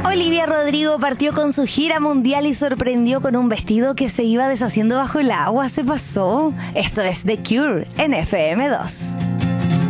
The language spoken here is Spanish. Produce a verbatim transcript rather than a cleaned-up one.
Olivia Rodrigo partió con su gira mundial y sorprendió con un vestido que se iba deshaciendo bajo el agua. Se pasó. Esto es The Cure en F M dos.